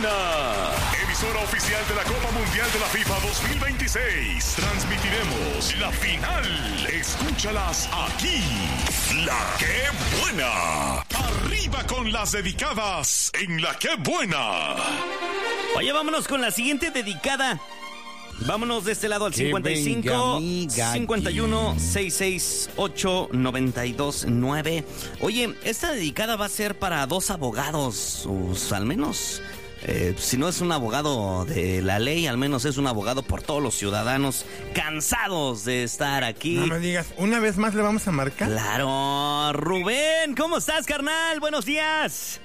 Buena! Emisora oficial de la Copa Mundial de la FIFA 2026. Transmitiremos la final. Escúchalas aquí. La Qué Buena. Arriba con las dedicadas en La Qué Buena. Oye, vámonos con la siguiente dedicada. Vámonos de este lado al 55 51 668 929. Oye, esta dedicada va a ser para dos abogados, al menos. Si no es un abogado de la ley, al menos es un abogado por todos los ciudadanos cansados de estar aquí. No me digas, ¿una vez más le vamos a marcar? Claro, Rubén, ¿cómo estás, carnal? Buenos días.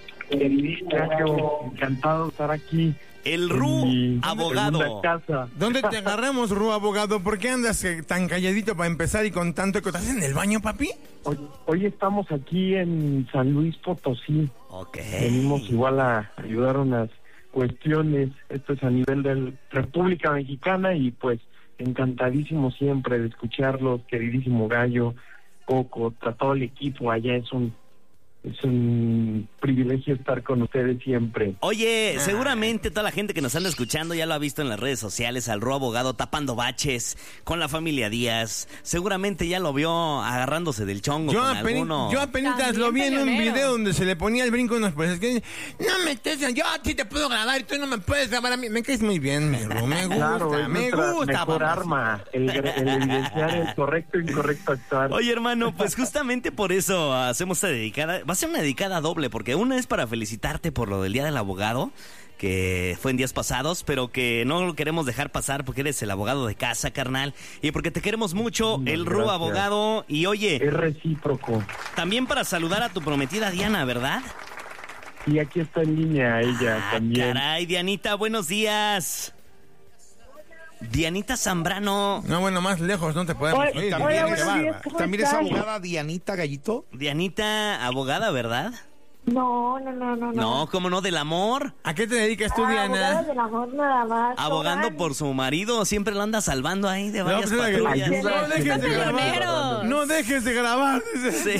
Encantado de estar aquí. El Ru, abogado. ¿Dónde te agarramos, Ru, abogado? ¿Por qué andas tan calladito para empezar y con tanto que estás en el baño, papi? Hoy estamos aquí en San Luis Potosí. Ok. Venimos igual a ayudar unas cuestiones. Esto es a nivel de República Mexicana y pues encantadísimo siempre de escucharlos, queridísimo Gallo, Coco, todo el equipo allá. Es un privilegio estar con ustedes siempre. Oye, seguramente toda la gente que nos anda escuchando ya lo ha visto en las redes sociales, al Ru abogado tapando baches con la familia Díaz. Seguramente ya lo vio agarrándose del chongo con alguno. Yo apenas lo vi en un video donde se le ponía el brinco a unos pues que no me estés, yo a ti te puedo grabar y tú no me puedes grabar a mí. Me caes muy bien, mi Ru, me gusta, claro, me gusta. Mejor arma, el evidenciar el correcto e incorrecto actuar. Oye, hermano, pues justamente por eso hacemos esta dedicada. Va a ser una dedicada doble, porque una es para felicitarte por lo del Día del Abogado, que fue en días pasados, pero que no lo queremos dejar pasar porque eres el abogado de casa, carnal, y porque te queremos mucho, el Ru abogado. Y oye, es recíproco. También para saludar a tu prometida Diana, ¿verdad? Y aquí está en línea ella también. Caray, Dianita, buenos días. Dianita Zambrano. No, bueno, más lejos no te podemos ir. También es abogada Dianita Gallito. Dianita, abogada, ¿verdad? No. No, ¿cómo no? ¿Del amor? ¿A qué te dedicas tú, Diana? Abogada del amor nada más. Abogando por su marido, siempre lo anda salvando ahí de varias patrullas. No dejes de grabar. No dejes de grabar. Sí.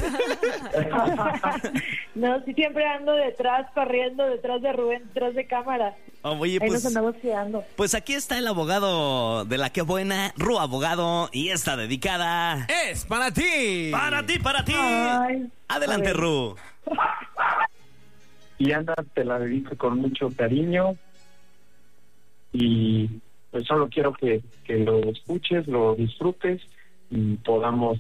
No, sí, siempre ando detrás, corriendo detrás de Rubén, detrás de cámara. Oye, ahí pues, nos andamos quedando. Pues aquí está el abogado de La Qué Buena, Ru abogado, y esta dedicada es para ti. Para ti. Ay, adelante, Ru. Y Ana, te la dedico con mucho cariño y pues solo quiero que lo escuches, lo disfrutes y podamos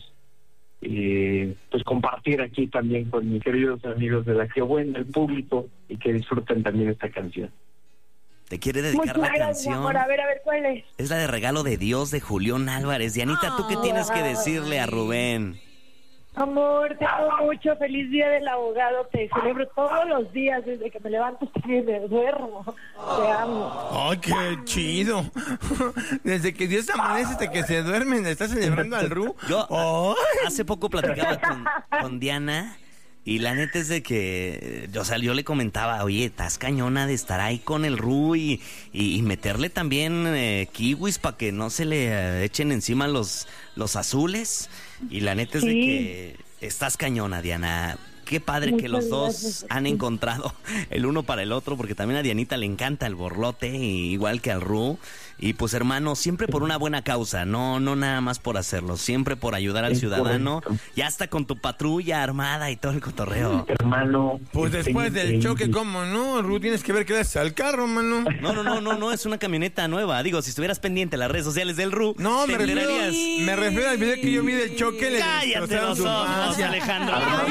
pues compartir aquí también con mis queridos amigos de La Qué Buena, el público, y que disfruten también esta canción. Te quiere dedicar la canción. Amor. A ver, ¿cuál es? Es la de Regalo de Dios de Julián Álvarez. Dianita, ¿tú qué tienes que decirle a Rubén? Amor, te amo mucho, feliz día del abogado, te celebro todos los días, desde que me levanto hasta que me duermo, te amo. ¡Ay, qué chido! Desde que Dios amanece hasta que se duermen, ¿le estás celebrando al Ru? Yo hace poco platicaba con Diana, y la neta es de que, o sea, yo le comentaba, oye, estás cañona de estar ahí con el Ru y meterle también kiwis para que no se le echen encima los azules. Y la neta es de que estás cañona, Diana. Qué padre que los dos han encontrado el uno para el otro, porque también a Dianita le encanta el borlote, igual que al Ru. Y pues, hermano, siempre por una buena causa, no nada más por hacerlo, siempre por ayudar al ciudadano, ya hasta con tu patrulla armada y todo el cotorreo. Hermano. Pues después del choque, ¿cómo no? Ru, tienes que ver qué le haces al carro, mano. No, es una camioneta nueva. Digo, si estuvieras pendiente de las redes sociales del Ru, no, me refiero al video que yo vi del choque. Cállate los ojos, Alejandro.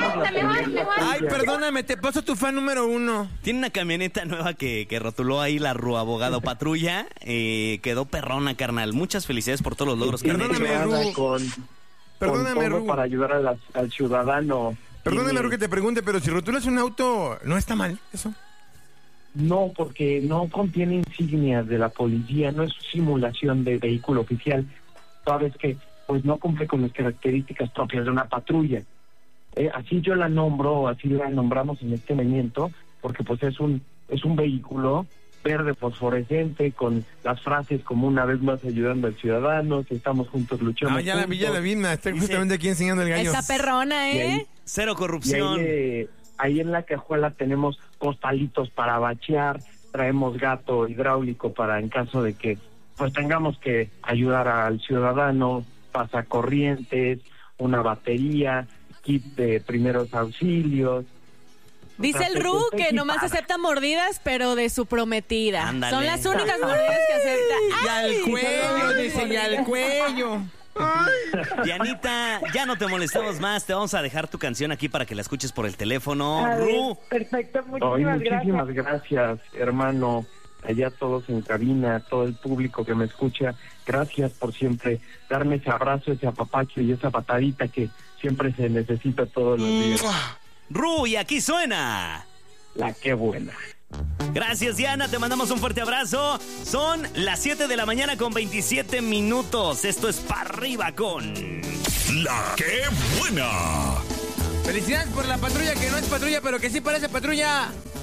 Ay, perdóname, te paso tu fan número 1. Tiene una camioneta nueva que rotuló ahí la Ru abogado patrulla. Quedó perrona, carnal. Muchas felicidades por todos los logros que han hecho. Perdóname, Ru. Para ayudar al ciudadano. Perdóname, Ru, que te pregunte, pero si rotulas un auto, ¿no está mal eso? No, porque no contiene insignias de la policía, no es simulación de vehículo oficial. Sabes que pues no cumple con las características propias de una patrulla. Así yo la nombro, así la nombramos en este momento, porque pues es un vehículo verde fosforescente con las frases como una vez más ayudando al ciudadano, si estamos juntos luchando. Ya la vi, está justamente aquí enseñando el gallo. Esa perrona, Cero corrupción. Ahí en la cajuela tenemos costalitos para bachear, traemos gato hidráulico para en caso de que pues tengamos que ayudar al ciudadano, pasacorrientes, una batería, kit de primeros auxilios. Dice el Ru que nomás acepta mordidas, pero de su prometida. Ándale. Son las únicas mordidas que acepta. Y al cuello, dice, y al cuello. Dianita, ya no te molestamos más. Te vamos a dejar tu canción aquí para que la escuches por el teléfono. A ver, Ru. perfecto, Muchísimas gracias. gracias, hermano. Allá todos en cabina, todo el público que me escucha. Gracias por siempre darme ese abrazo, ese apapacho y esa patadita que siempre se necesita todos los días. Ru, y aquí suena. La qué buena. Gracias, Diana. Te mandamos un fuerte abrazo. Son las 7 de la mañana con 27 minutos. Esto es Pa' Arriba con La que buena. Felicidades por la patrulla que no es patrulla, pero que sí parece patrulla.